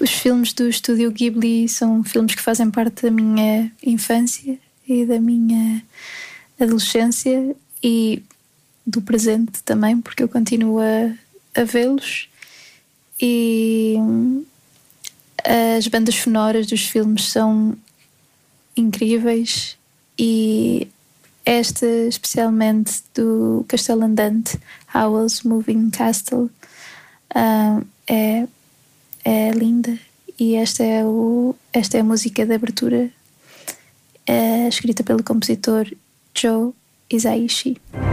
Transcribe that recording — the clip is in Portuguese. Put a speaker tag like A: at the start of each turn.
A: Os filmes do Estúdio Ghibli são filmes que fazem parte da minha infância e da minha adolescência e do presente também, porque eu continuo a vê-los. E as bandas sonoras dos filmes são incríveis, e esta especialmente do Castelo Andante, Howl's Moving Castle, é linda. E esta é a música de abertura, escrita pelo compositor Joe Hisaishi.